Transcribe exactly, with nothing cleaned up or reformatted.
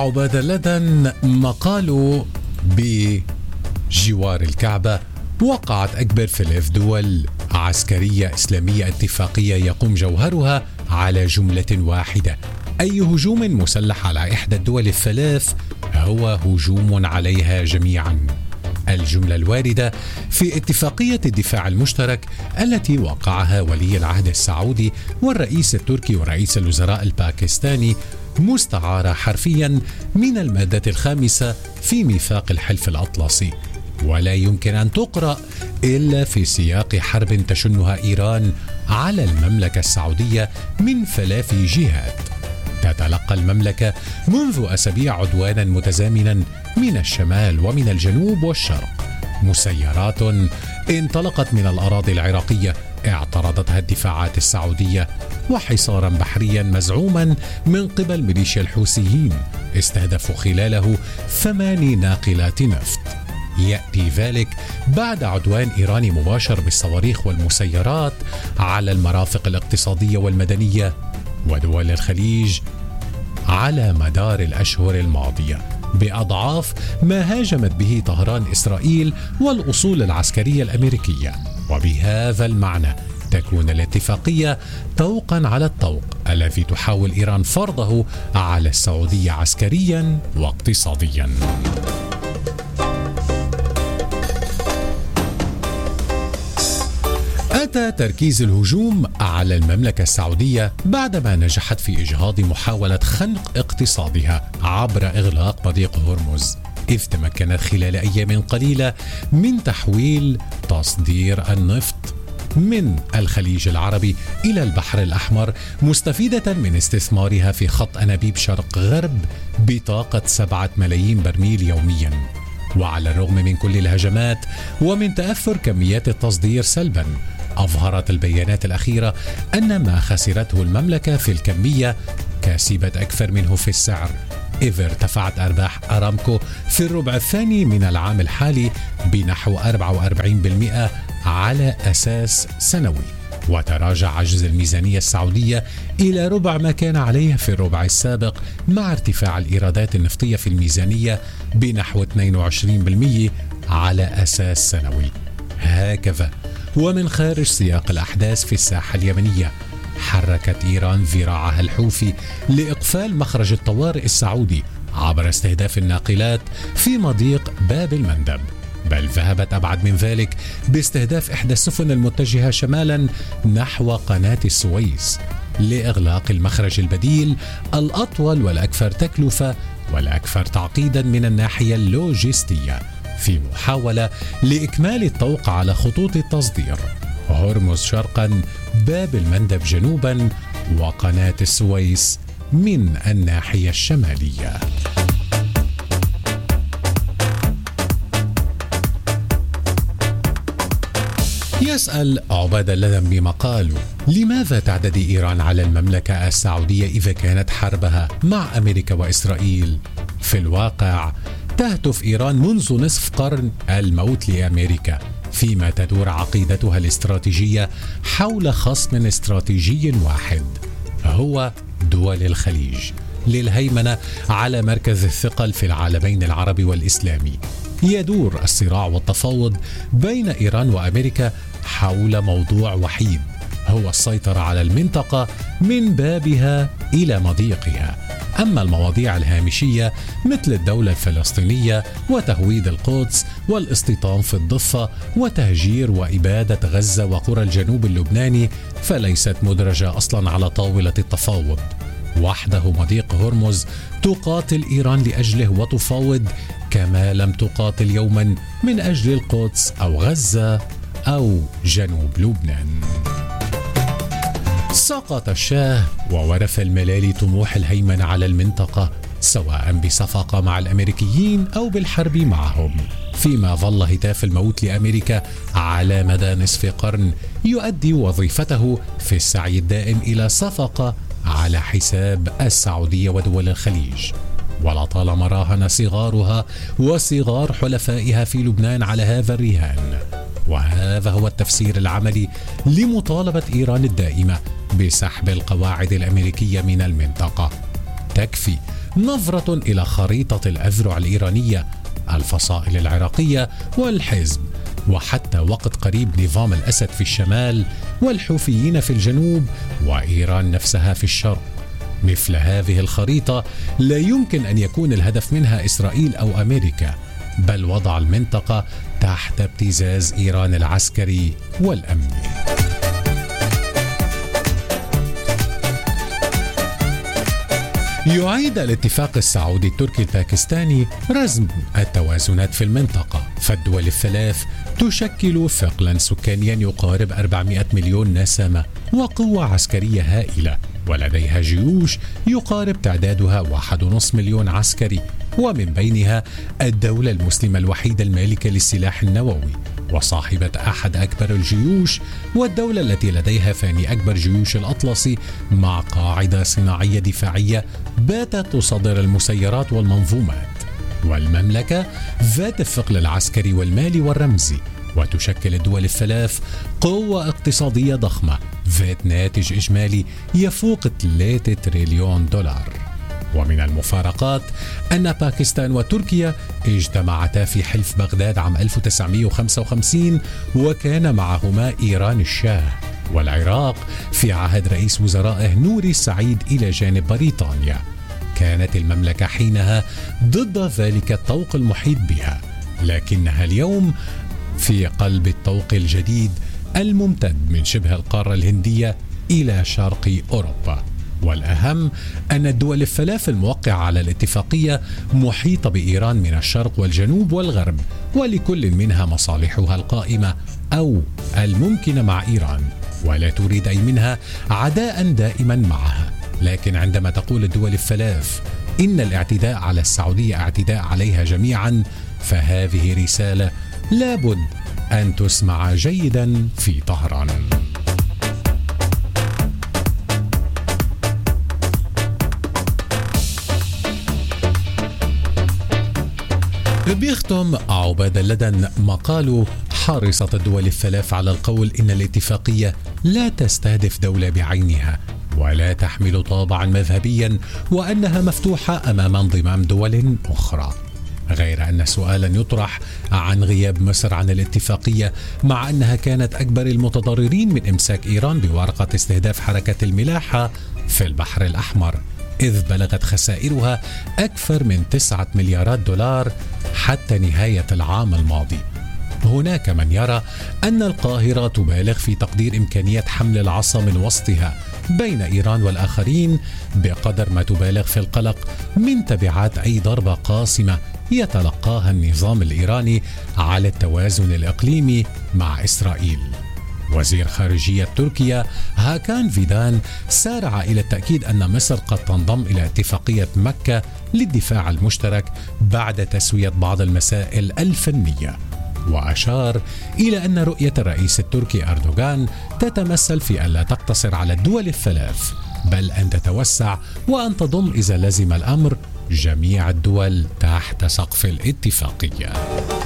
عباد اللدن مقال بجوار الكعبة. وقعت أكبر ثلاث دول عسكرية إسلامية اتفاقية يقوم جوهرها على جملة واحدة: أي هجوم مسلح على إحدى الدول الثلاث هو هجوم عليها جميعا. الجملة الواردة في اتفاقية الدفاع المشترك التي وقعها ولي العهد السعودي والرئيس التركي ورئيس الوزراء الباكستاني مستعارة حرفيا من المادة الخامسة في ميثاق الحلف الأطلسي، ولا يمكن أن تقرأ إلا في سياق حرب تشنها إيران على المملكة السعودية من ثلاث جهات. تتلقى المملكة منذ أسابيع عدوانا متزامنا من الشمال ومن الجنوب والشرق، مسيرات انطلقت من الأراضي العراقية اعترضتها الدفاعات السعودية، وحصارا بحريا مزعوما من قبل ميليشيا الحوثيين استهدفوا خلاله ثماني ناقلات نفط. يأتي ذلك بعد عدوان إيراني مباشر بالصواريخ والمسيرات على المرافق الاقتصادية والمدنية ودول الخليج على مدار الأشهر الماضية بأضعاف ما هاجمت به طهران إسرائيل والأصول العسكرية الأمريكية. وبهذا المعنى تكون الاتفاقية طوقا على الطوق الذي تحاول إيران فرضه على السعودية عسكريا واقتصاديا. أتى تركيز الهجوم على المملكة السعودية بعدما نجحت في إجهاض محاولة خنق اقتصادها عبر إغلاق مضيق هرمز، إذ تمكنت خلال أيام قليلة من تحويل تصدير النفط من الخليج العربي إلى البحر الأحمر، مستفيدة من استثمارها في خط أنابيب شرق غرب بطاقة سبعة ملايين برميل يوميا. وعلى الرغم من كل الهجمات ومن تأثر كميات التصدير سلبا، أظهرت البيانات الأخيرة أن ما خسرته المملكة في الكمية كسبت أكثر منه في السعر، إذ ارتفعت أرباح أرامكو في الربع الثاني من العام الحالي بنحو أربعة وأربعين بالمئة على أساس سنوي، وتراجع عجز الميزانية السعودية إلى ربع ما كان عليه في الربع السابق مع ارتفاع الإيرادات النفطية في الميزانية بنحو اثنين وعشرين بالمئة على أساس سنوي. هكذا ومن خارج سياق الأحداث في الساحة اليمنية، حركت إيران ذراعها الحوثي لإقفال مخرج الطوارئ السعودي عبر استهداف الناقلات في مضيق باب المندب، بل ذهبت أبعد من ذلك باستهداف إحدى السفن المتجهة شمالا نحو قناة السويس لإغلاق المخرج البديل الأطول والأكثر تكلفة والأكثر تعقيدا من الناحية اللوجستية، في محاولة لإكمال الطوق على خطوط التصدير: هرمز شرقا، باب المندب جنوبا، وقناة السويس من الناحية الشمالية. يسأل عباد اللدن بمقاله: لماذا تعتدي إيران على المملكة السعودية إذا كانت حربها مع أمريكا وإسرائيل؟ في الواقع تهتف إيران منذ نصف قرن الموت لأمريكا، فيما تدور عقيدتها الاستراتيجية حول خصم استراتيجي واحد هو دول الخليج للهيمنة على مركز الثقل في العالمين العربي والإسلامي. يدور الصراع والتفاوض بين إيران وأمريكا حول موضوع وحيد هو السيطرة على المنطقة من بابها إلى مضيقها. أما المواضيع الهامشية مثل الدولة الفلسطينية وتهويد القدس والاستيطان في الضفة وتهجير وإبادة غزة وقرى الجنوب اللبناني فليست مدرجة أصلا على طاولة التفاوض. وحده مضيق هرمز تقاتل إيران لأجله وتفاوض، كما لم تقاتل يوما من أجل القدس أو غزة أو جنوب لبنان. سقط الشاه وورث الملالي طموح الهيمنة على المنطقة، سواء بصفقة مع الأمريكيين أو بالحرب معهم، فيما ظل هتاف الموت لأمريكا على مدى نصف قرن يؤدي وظيفته في السعي الدائم إلى صفقة على حساب السعودية ودول الخليج. ولطالما راهن صغارها وصغار حلفائها في لبنان على هذا الرهان، وهذا هو التفسير العملي لمطالبة إيران الدائمة بسحب القواعد الأمريكية من المنطقة. تكفي نظرة إلى خريطة الأذرع الإيرانية، الفصائل العراقية والحزب، وحتى وقت قريب نظام الأسد في الشمال والحوثيين في الجنوب وإيران نفسها في الشرق. مثل هذه الخريطة لا يمكن أن يكون الهدف منها إسرائيل أو أمريكا، بل وضع المنطقة تحت ابتزاز إيران العسكري والأمني. يعيد الاتفاق السعودي التركي الباكستاني رسم التوازنات في المنطقة، فالدول الثلاث تشكل ثقلا سكانيا يقارب أربعمائة مليون نسمة وقوة عسكرية هائلة، ولديها جيوش يقارب تعدادها واحد ونصف مليون عسكري، ومن بينها الدولة المسلمة الوحيدة المالكة للسلاح النووي وصاحبة أحد أكبر الجيوش، والدولة التي لديها ثاني أكبر جيوش الأطلسي مع قاعدة صناعية دفاعية باتت تصدر المسيرات والمنظومات. والمملكة ذات الثقل العسكري والمالي والرمزي، وتشكل الدول الثلاث قوة اقتصادية ضخمة ذات ناتج إجمالي يفوق ثلاثة تريليون دولار. ومن المفارقات أن باكستان وتركيا اجتمعتا في حلف بغداد عام ألف وتسعمائة وخمسة وخمسين وكان معهما إيران الشاه، والعراق في عهد رئيس وزرائه نوري السعيد إلى جانب بريطانيا. كانت المملكة حينها ضد ذلك الطوق المحيط بها، لكنها اليوم في قلب الطوق الجديد الممتد من شبه القارة الهندية إلى شرق أوروبا. والأهم أن الدول الثلاث الموقعة على الاتفاقية محيطة بإيران من الشرق والجنوب والغرب، ولكل منها مصالحها القائمة أو الممكنة مع إيران، ولا تريد أي منها عداء دائما معها. لكن عندما تقول الدول الثلاث إن الاعتداء على السعودية اعتداء عليها جميعا، فهذه رسالة لابد أن تسمع جيدا في طهران. بيختم عباد اللدن مقاله حرصة الدول الثلاث على القول إن الاتفاقية لا تستهدف دولة بعينها ولا تحمل طابعا مذهبيا، وأنها مفتوحة أمام انضمام دول أخرى. غير أن سؤالا يطرح عن غياب مصر عن الاتفاقية، مع أنها كانت أكبر المتضررين من إمساك إيران بورقة استهداف حركة الملاحة في البحر الأحمر، إذ بلغت خسائرها أكثر من تسعة مليارات دولار حتى نهاية العام الماضي. هناك من يرى أن القاهرة تبالغ في تقدير إمكانية حمل العصا من وسطها بين إيران والآخرين بقدر ما تبالغ في القلق من تبعات أي ضربة قاسمة يتلقاها النظام الإيراني على التوازن الإقليمي مع إسرائيل. وزير خارجية تركيا هاكان فيدان سارع إلى التأكيد أن مصر قد تنضم إلى اتفاقية مكة للدفاع المشترك بعد تسوية بعض المسائل الفنية، وأشار إلى أن رؤية الرئيس التركي أردوغان تتمثل في ألا تقتصر على الدول الثلاث، بل أن تتوسع وأن تضم إذا لزم الأمر جميع الدول تحت سقف الاتفاقية.